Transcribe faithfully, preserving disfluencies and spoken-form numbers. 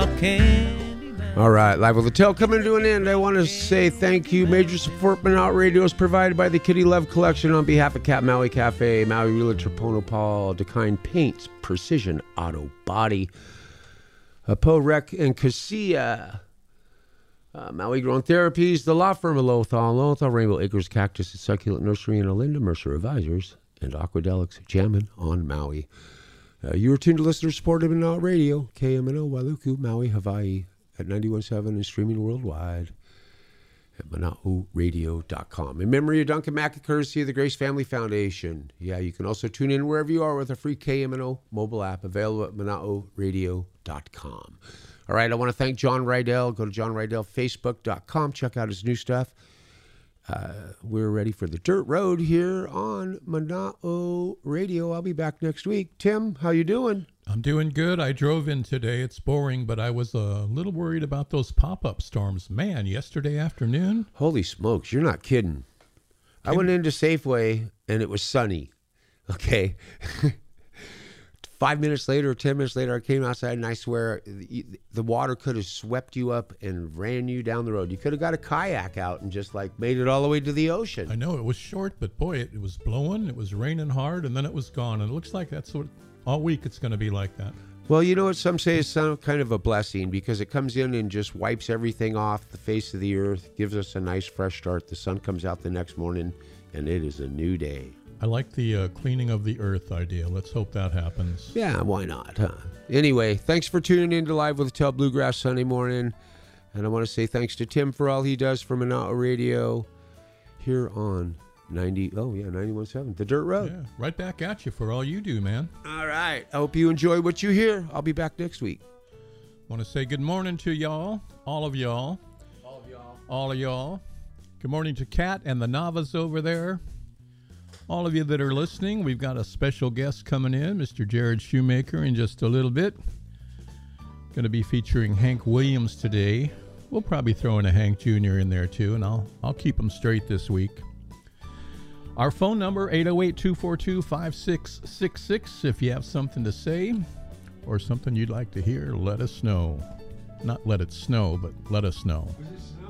about Candyman. All right, Live with the Tail coming to an end. I want to say thank you. Major support for Minot Radio is provided by the Kitty Love Collection on behalf of Cat Maui Cafe, Maui Realtor Pono Paul, Decline Paints, Precision Auto Body, uh, Po Rec and Casilla, uh, Maui Grown Therapies, the law firm of Lothal, Lothal Rainbow Acres Cactus and Succulent Nursery, and Alinda Mercer Advisors, and Aquadelics Jammin' on Maui. Uh, you are tuned to listener supported Minot Radio, K M N O, Wailuku, Maui, Hawaii, at ninety-one point seven and streaming worldwide at mana'o radio dot com. In memory of Duncan Mackey, courtesy of the Grace Family Foundation. Yeah, you can also tune in wherever you are with a free K M N O mobile app available at mana'o radio dot com. All right, I want to thank John Rydell. Go to john rydell facebook dot com. Check out his new stuff. Uh, we're ready for the dirt road here on Mana'o Radio. I'll be back next week. Tim, how you doing? I'm doing good. I drove in today. It's boring, but I was a little worried about those pop-up storms. Man, yesterday afternoon. Holy smokes, you're not kidding. I went into Safeway, and it was sunny. Okay. Five minutes later or ten minutes later, I came outside, and I swear the, the water could have swept you up and ran you down the road. You could have got a kayak out and just, like, made it all the way to the ocean. I know, it was short, but, boy, it, it was blowing, it was raining hard, and then it was gone. And it looks like that's what all week it's going to be like that. Well, you know what some say is some kind of a blessing because it comes in and just wipes everything off the face of the earth, gives us a nice fresh start. The sun comes out the next morning, and it is a new day. I like the uh, cleaning of the earth idea. Let's hope that happens. Yeah, why not, huh? Anyway, thanks for tuning in to Live with the Tail Bluegrass Sunday morning. And I want to say thanks to Tim for all he does for Mana'o Radio here on ninety, oh yeah, ninety-one point seven, The Dirt Road. Yeah, right back at you for all you do, man. All right. I hope you enjoy what you hear. I'll be back next week. Want to say good morning to y'all, all of y'all. All of y'all. All of y'all. Good morning to Kat and the Navas over there. All of you that are listening, we've got a special guest coming in, Mister Jared Shoemaker, in just a little bit. Going to be featuring Hank Williams today. We'll probably throw in a Hank Junior in there too, and I'll I'll keep them straight this week. Our phone number, eight oh eight, two four two, five six six six. If you have something to say or something you'd like to hear, let us know. Not let it snow, but let us know.